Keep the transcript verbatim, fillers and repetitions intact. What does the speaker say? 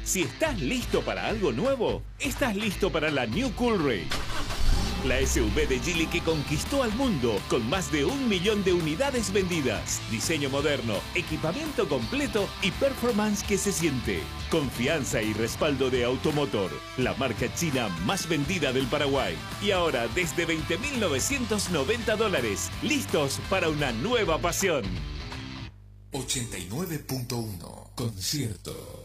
Si estás listo para algo nuevo, estás listo para la New Coolray. La S U V de Geely que conquistó al mundo con más de un millón de unidades vendidas. Diseño moderno, equipamiento completo y performance que se siente. Confianza y respaldo de Automotor, la marca china más vendida del Paraguay. Y ahora desde veinte mil novecientos noventa dólares, listos para una nueva pasión. ochenta y nueve punto uno Concierto.